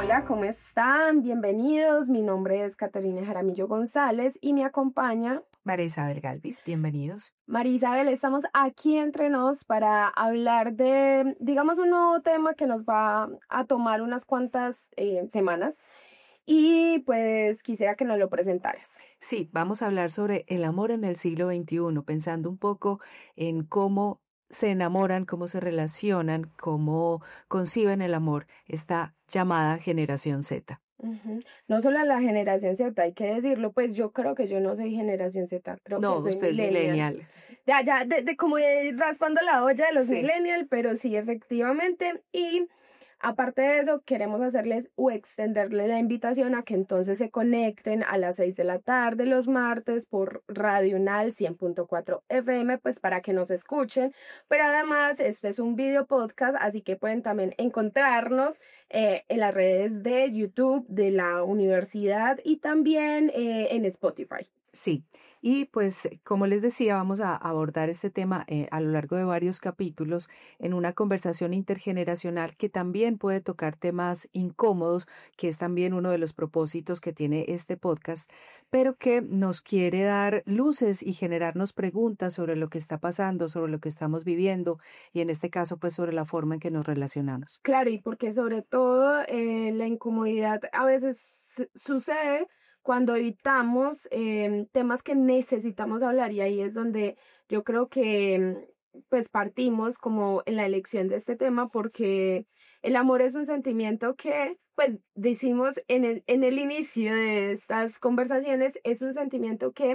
Hola, ¿cómo están? Bienvenidos. Mi nombre es Caterina Jaramillo González y me acompaña María Isabel Galvis, bienvenidos. María Isabel. Estamos aquí entre nos para hablar de, digamos, un nuevo tema que nos va a tomar unas cuantas semanas y pues quisiera que nos lo presentaras. Sí, vamos a hablar sobre el amor en el siglo XXI, pensando un poco en cómo se enamoran, cómo se relacionan, cómo conciben el amor, esta llamada generación Z. Ujú. No solo a la generación Z, hay que decirlo, pues yo creo que yo no soy generación Z, creo No, que soy usted es millennial. millennial. Ya, como raspando la olla de los Sí. millennial, pero sí, efectivamente. Y aparte de eso, queremos hacerles o extenderles la invitación a que entonces se conecten a las 6 de la tarde los martes por Radio Unal 100.4 FM, pues para que nos escuchen. Pero además, esto es un video podcast, así que pueden también encontrarnos en las redes de YouTube de la universidad y también en Spotify. Sí, y pues como les decía, vamos a abordar este tema a lo largo de varios capítulos en una conversación intergeneracional que también puede tocar temas incómodos, que es también uno de los propósitos que tiene este podcast, pero que nos quiere dar luces y generarnos preguntas sobre lo que está pasando, sobre lo que estamos viviendo y en este caso pues sobre la forma en que nos relacionamos. Claro, y porque sobre todo la incomodidad a veces sucede cuando evitamos temas que necesitamos hablar y ahí es donde yo creo que pues partimos como en la elección de este tema porque el amor es un sentimiento que pues decimos en el inicio de estas conversaciones, es un sentimiento que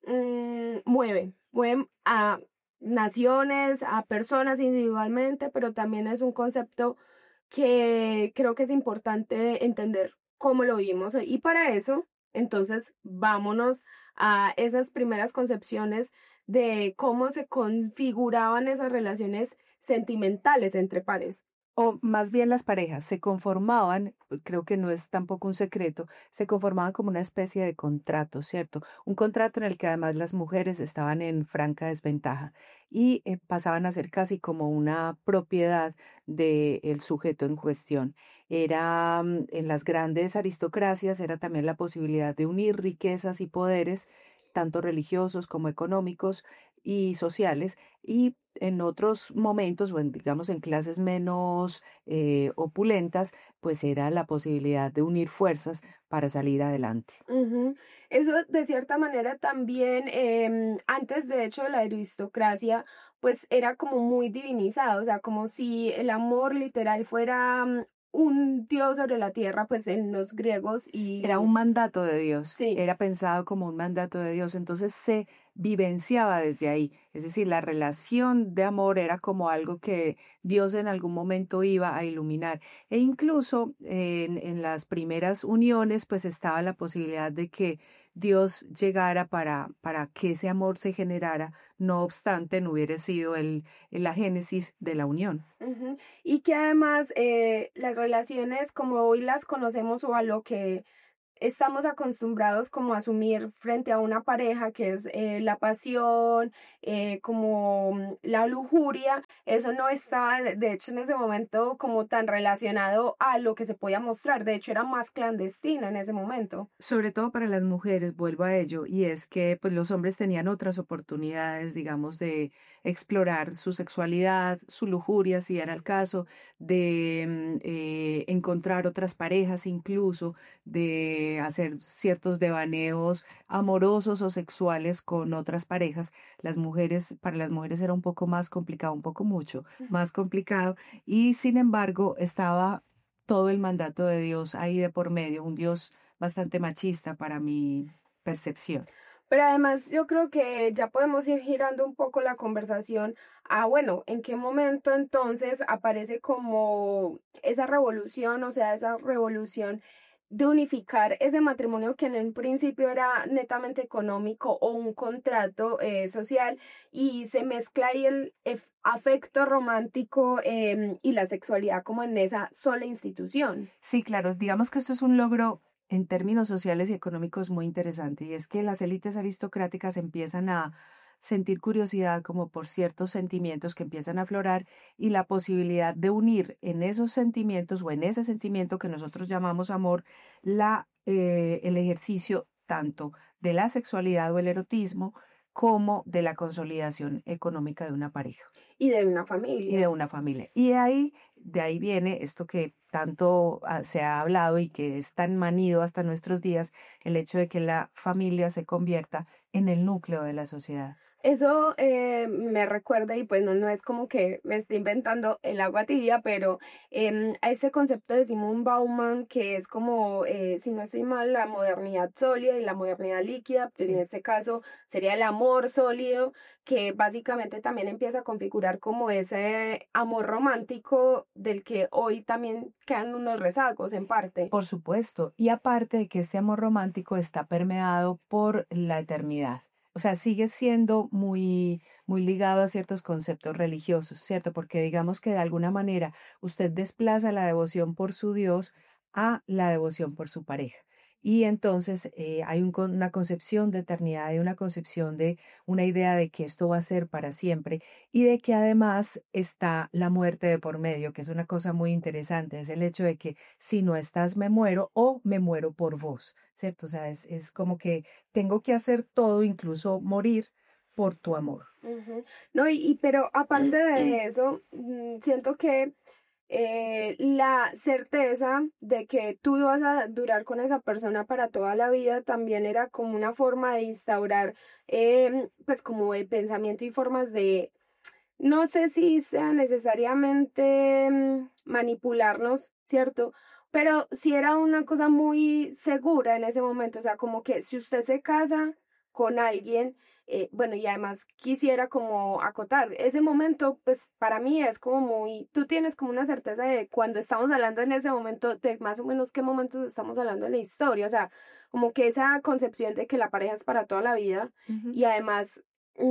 mueve a naciones, a personas individualmente, pero también es un concepto que creo que es importante entender cómo lo vimos. Y para eso, entonces, vámonos a esas primeras concepciones de cómo se configuraban esas relaciones sentimentales entre pares. O más bien las parejas se conformaban, creo que no es tampoco un secreto, se conformaban como una especie de contrato, ¿cierto? Un contrato en el que además las mujeres estaban en franca desventaja y pasaban a ser casi como una propiedad del sujeto en cuestión. Era en las grandes aristocracias, era también la posibilidad de unir riquezas y poderes, tanto religiosos como económicos y sociales, y en otros momentos, o digamos en clases menos opulentas, pues era la posibilidad de unir fuerzas para salir adelante. Ujú. Eso de cierta manera también, antes de hecho de la aristocracia, pues era como muy divinizado, o sea, como si el amor literal fuera un dios sobre la tierra, pues en los griegos Era y un mandato de Dios, sí. era pensado como un mandato de Dios, entonces se vivenciaba desde ahí, es decir, la relación de amor era como algo que Dios en algún momento iba a iluminar e incluso en las primeras uniones pues estaba la posibilidad de que Dios llegara para que ese amor se generara, no obstante no hubiera sido la génesis de la unión. Ujú. Y que además las relaciones como hoy las conocemos o a lo que estamos acostumbrados como a asumir frente a una pareja que es la pasión, como la lujuria, eso no estaba de hecho en ese momento como tan relacionado a lo que se podía mostrar, de hecho era más clandestino en ese momento. Sobre todo para las mujeres, vuelvo a ello, y es que pues los hombres tenían otras oportunidades, digamos, de explorar su sexualidad, su lujuria, si era el caso, de encontrar otras parejas, incluso de hacer ciertos devaneos amorosos o sexuales con otras parejas. Las mujeres, para las mujeres era un poco más complicado, un poco mucho más complicado, y sin embargo estaba todo el mandato de Dios ahí de por medio, un Dios bastante machista para mi percepción. Pero además yo creo que ya podemos ir girando un poco la conversación a, bueno, ¿en qué momento entonces aparece como esa revolución, o sea, esa revolución de unificar ese matrimonio que en un principio era netamente económico o un contrato social y se mezcla ahí el afecto romántico y la sexualidad como en esa sola institución? Sí, claro, digamos que esto es un logro en términos sociales y económicos muy interesante, y es que las élites aristocráticas empiezan a sentir curiosidad como por ciertos sentimientos que empiezan a aflorar y la posibilidad de unir en esos sentimientos o en ese sentimiento que nosotros llamamos amor, el ejercicio tanto de la sexualidad o el erotismo como de la consolidación económica de una pareja Y de una y de familia. una familia. Y de ahí viene esto que tanto se ha hablado y que es tan manido hasta nuestros días, el hecho de que la familia se convierta en el núcleo de la sociedad. Eso me recuerda, y pues no es como que me esté inventando el agua tibia, pero a este concepto de Simone Bauman, que es como, si no estoy mal, la modernidad sólida y la modernidad líquida, en Sí. este caso sería el amor sólido, que básicamente también empieza a configurar como ese amor romántico del que hoy también quedan unos rezagos en parte. Por supuesto, y aparte de que este amor romántico está permeado por la eternidad. O sea, sigue siendo muy ligado a ciertos conceptos religiosos, ¿cierto? Porque digamos que de alguna manera usted desplaza la devoción por su Dios a la devoción por su pareja. Y entonces hay una concepción de eternidad, hay una concepción de una idea de que esto va a ser para siempre y de que además está la muerte de por medio, que es una cosa muy interesante, es el hecho de que si no estás me muero o me muero por vos, ¿cierto? O sea, es como que tengo que hacer todo, incluso morir por tu amor. Ujú. No, pero aparte de eso, siento que la certeza de que tú vas a durar con esa persona para toda la vida también era como una forma de instaurar, pues como de pensamiento y formas de, no sé si sea necesariamente manipularnos, ¿cierto? Pero sí era una cosa muy segura en ese momento, o sea, como que si usted se casa con alguien, bueno, y además quisiera como acotar, ese momento, pues para mí es como muy, tú tienes como una certeza de cuando estamos hablando en ese momento, de más o menos qué momentos estamos hablando en la historia, o sea, como que esa concepción de que la pareja es para toda la vida Ujú. y además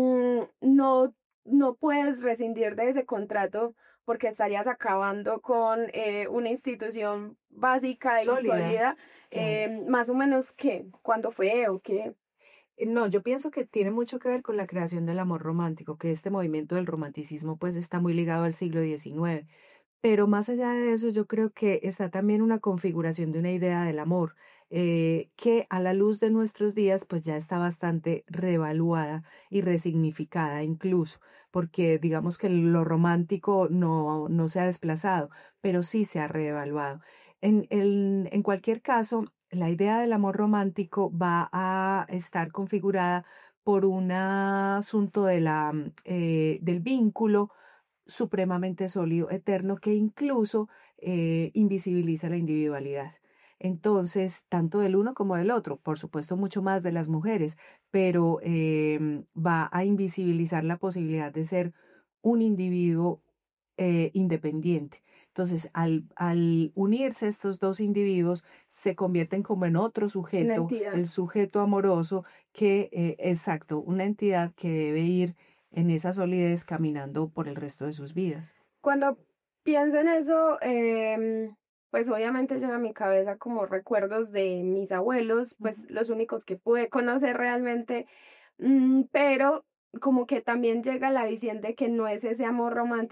no puedes rescindir de ese contrato porque estarías acabando con una institución básica y Sólida, sólida, claro. más o menos qué, cuándo fue o qué. No, yo pienso que tiene mucho que ver con la creación del amor romántico, que este movimiento del romanticismo pues está muy ligado al siglo XIX. Pero más allá de eso, yo creo que está también una configuración de una idea del amor, que a la luz de nuestros días, pues ya está bastante reevaluada y resignificada incluso, porque digamos que lo romántico no se ha desplazado, pero sí se ha reevaluado. En cualquier caso, la idea del amor romántico va a estar configurada por un asunto del vínculo supremamente sólido, eterno, que incluso invisibiliza la individualidad. Entonces, tanto del uno como del otro, por supuesto mucho más de las mujeres, pero va a invisibilizar la posibilidad de ser un individuo independiente. Entonces, al unirse estos dos individuos, se convierten como en otro Una sujeto, entidad. el sujeto amoroso, exacto, una entidad que debe ir en esa solidez caminando por el resto de sus vidas. Cuando pienso en eso, pues obviamente llega a mi cabeza como recuerdos de mis abuelos, Ujú. pues los únicos que pude conocer realmente, pero como que también llega la visión de que no es ese amor romántico